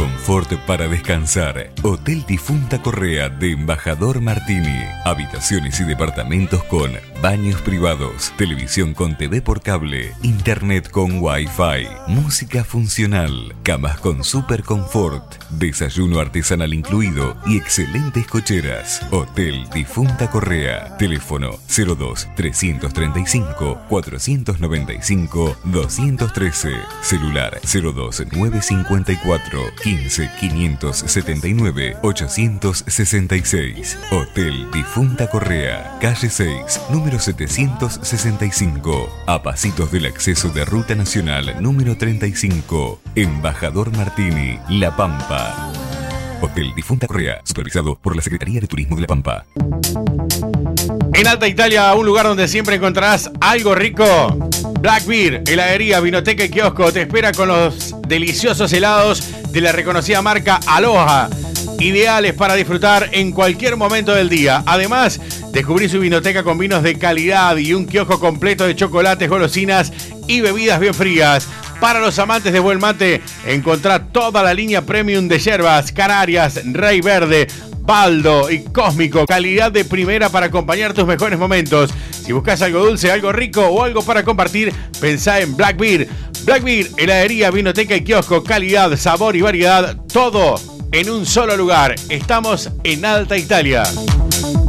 confort para descansar. Hotel Difunta Correa de Embajador Martini. Habitaciones y departamentos con baños privados, televisión con TV por cable, internet con Wi-Fi, música funcional, camas con super confort, desayuno artesanal incluido y excelentes cocheras. Hotel Difunta Correa. Teléfono 02 335 495 213. Celular 02 954 15 579 866. Hotel Difunta Correa, calle 6, número 765, a pasitos del acceso de Ruta Nacional número 35. Embajador Martini, La Pampa. Hotel Difunta Correa, supervisado por la Secretaría de Turismo de La Pampa. En Alta Italia, un lugar donde siempre encontrarás algo rico. Black Beer, heladería, vinoteca y kiosco te espera con los deliciosos helados de la reconocida marca Aloha, ideales para disfrutar en cualquier momento del día. Además, descubrí su vinoteca con vinos de calidad y un kiosco completo de chocolates, golosinas y bebidas bien frías. Para los amantes de buen mate, encontrá toda la línea premium de yerbas, Canarias, Rey Verde, Baldo y Cósmico. Calidad de primera para acompañar tus mejores momentos. Si buscas algo dulce, algo rico o algo para compartir, pensá en Black Beer. Black Beer, heladería, vinoteca y kiosco. Calidad, sabor y variedad, todo en un solo lugar. Estamos en Alta Italia.